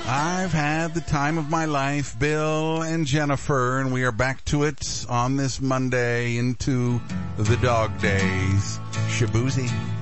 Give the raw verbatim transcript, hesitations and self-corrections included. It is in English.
I've had the time of my life, Bill and Jennifer, and we are back to it on this Monday into the dog days. Shabuzi.